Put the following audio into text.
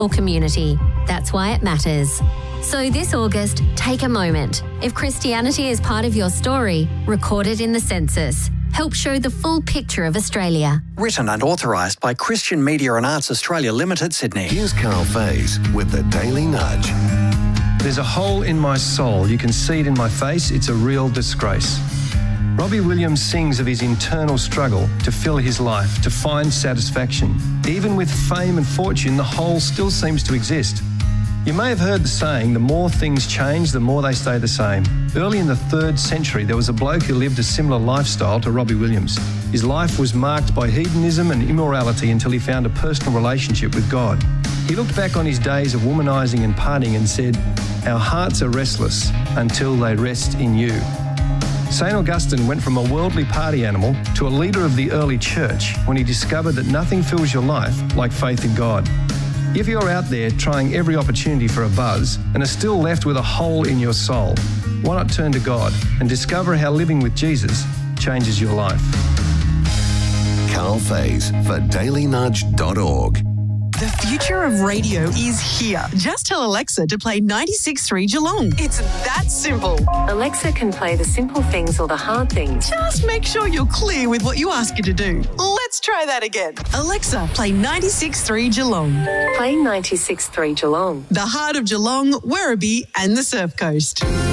or community. That's why it matters. So this August, take a moment. If Christianity is part of your story, record it in the census. Help show the full picture of Australia. Written and authorised by Christian Media and Arts Australia Limited, Sydney. Here's Carl Faze with the Daily Nudge. There's a hole in my soul. You can see it in my face. It's a real disgrace. Robbie Williams sings of his internal struggle to fill his life, to find satisfaction. Even with fame and fortune, the hole still seems to exist. You may have heard the saying, the more things change, the more they stay the same. Early in the 3rd century, there was a bloke who lived a similar lifestyle to Robbie Williams. His life was marked by hedonism and immorality until he found a personal relationship with God. He looked back on his days of womanizing and partying and said, "Our hearts are restless until they rest in you." St. Augustine went from a worldly party animal to a leader of the early church when he discovered that nothing fills your life like faith in God. If you're out there trying every opportunity for a buzz and are still left with a hole in your soul, why not turn to God and discover how living with Jesus changes your life? Carl Faze for dailynudge.org. The future of radio is here. Just tell Alexa to play 96.3 Geelong. It's that simple. Alexa can play the simple things or the hard things. Just make sure you're clear with what you ask her to do. Let's try that again. Alexa, play 96.3 Geelong. Play 96.3 Geelong. The heart of Geelong, Werribee and the Surf Coast.